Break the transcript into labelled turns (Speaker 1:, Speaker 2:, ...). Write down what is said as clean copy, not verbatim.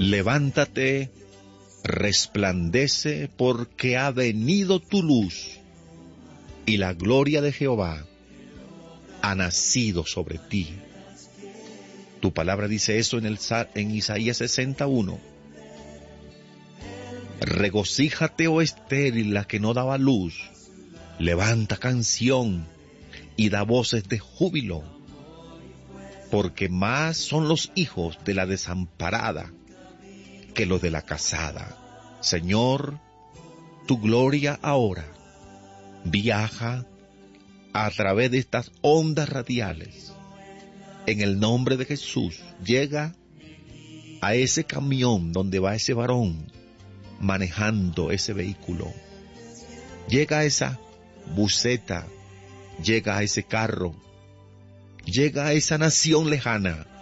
Speaker 1: Levántate, resplandece, porque ha venido tu luz, y la gloria de Jehová ha nacido sobre ti. Tu palabra dice eso en Isaías 61. Regocíjate, oh estéril, la que no daba luz. Levanta canción y da voces de júbilo, porque más son los hijos de la desamparada que los de la casada. Señor, tu gloria ahora viaja a través de estas ondas radiales. En el nombre de Jesús, llega a ese camión donde va ese varón manejando ese vehículo. Llega a esa buseta, llega a ese carro, llega a esa nación lejana